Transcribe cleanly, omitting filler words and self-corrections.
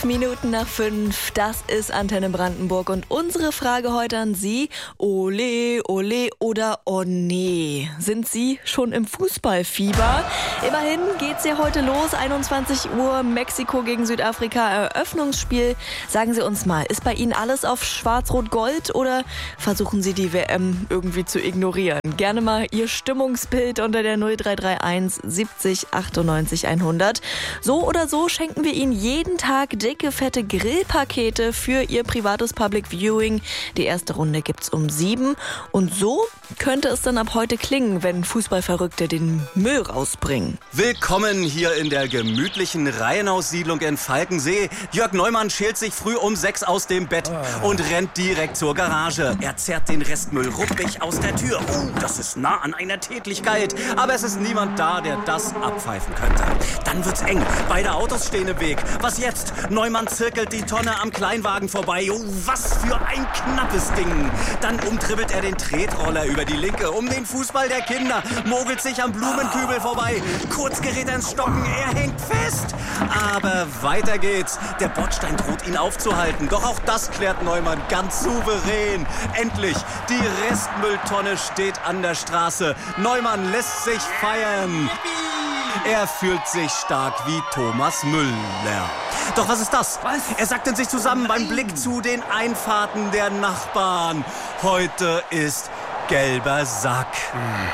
Minuten nach 5, das ist Antenne Brandenburg und unsere Frage heute an Sie: Ole, ole oder oh nee? Sind Sie schon im Fußballfieber? Immerhin geht's ja heute los, 21 Uhr, Mexiko gegen Südafrika, Eröffnungsspiel. Sagen Sie uns mal, ist bei Ihnen alles auf Schwarz-Rot-Gold oder versuchen Sie die WM irgendwie zu ignorieren? Gerne mal Ihr Stimmungsbild unter der 0331 70 98 100. So oder so schenken wir Ihnen jeden Tag dicke, fette Grillpakete für Ihr privates Public Viewing. Die erste Runde gibt's um 7. Und so könnte es dann ab heute klingen, wenn Fußballverrückte den Müll rausbringen. Willkommen hier in der gemütlichen Reihenhaussiedlung in Falkensee. Jörg Neumann schält sich früh um 6 aus dem Bett und rennt direkt zur Garage. Er zerrt den Restmüll ruppig aus der Tür. Das ist nah an einer Tätlichkeit. Aber es ist niemand da, der das abpfeifen könnte. Dann wird's eng. Beide Autos stehen im Weg. Was jetzt? Neumann zirkelt die Tonne am Kleinwagen vorbei. Was für ein knappes Ding. Dann umtribbelt er den Tretroller über die Linke um den Fußball der Kinder, mogelt sich am Blumenkübel vorbei. Kurz gerät er ins Stocken, er hängt fest. Aber weiter geht's. Der Bordstein droht ihn aufzuhalten. Doch auch das klärt Neumann ganz souverän. Endlich, die Restmülltonne steht an der Straße. Neumann lässt sich feiern. Er fühlt sich stark wie Thomas Müller. Doch was ist das? Was? Er sackt in sich zusammen beim Blick zu den Einfahrten der Nachbarn. Heute ist gelber Sack.